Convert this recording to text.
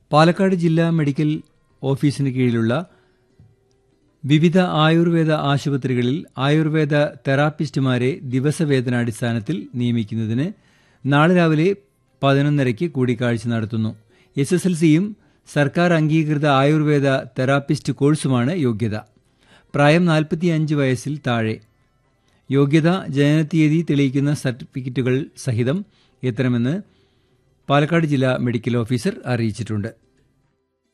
പാലക്കാട് ജില്ലാ മെഡിക്കൽ ഓഫീസിന് കീഴിലുള്ള വിവിധ ആയുർവേദ ആശുപത്രികളിൽ ആയുർവേദ തെറാപ്പിസ്റ്റുമാരെ ദിവസവേതനാടിസ്ഥാനത്തിൽ നിയമിക്കുന്നതിന് നാളെ രാവിലെ 11:30 കൂടിക്കാഴ്ച നടത്തുന്നു. SSLCയും സർക്കാർ അംഗീകൃത ആയുർവേദ തെറാപ്പിസ്റ്റ് കോഴ്സുമാണ് യോഗ്യത. പ്രായം 45 വയസ്സിൽ താഴെ. യോഗ്യത ജനനത്തീയതി തെളിയിക്കുന്ന സർട്ടിഫിക്കറ്റുകൾ സഹിതം എത്തണമെന്ന് പാലക്കാട് ജില്ലാ മെഡിക്കൽ ഓഫീസർ അറിയിച്ചിട്ടുണ്ട്.